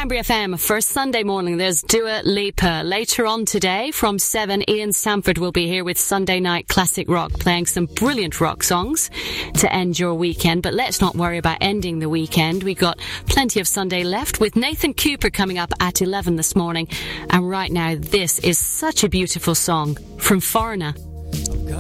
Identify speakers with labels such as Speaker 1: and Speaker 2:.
Speaker 1: Banbury FM for Sunday morning. There's Dua Lipa. Later on today from 7, Ian Samford will be here with Sunday Night Classic Rock, playing some brilliant rock songs to end your weekend. But let's not worry about ending the weekend. We've got plenty of Sunday left with Nathan Cooper coming up at 11 this morning. And right now, this is such a beautiful song from Foreigner.